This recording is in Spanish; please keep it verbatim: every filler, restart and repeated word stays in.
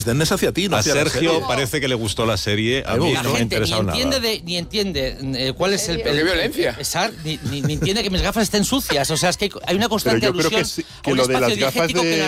Desdén hacia ti, no A hacia la Sergio serie. parece que le gustó la serie. A Me mí gusta. no me ha La gente ni interesado entiende, nada. de, ni entiende eh, cuál es el... Pero qué violencia. Exacto, ni, ni, ni entiende que mis gafas estén sucias. O sea, es que hay una constante Pero yo creo alusión que sí, que a un lo de espacio las gafas diegético de- que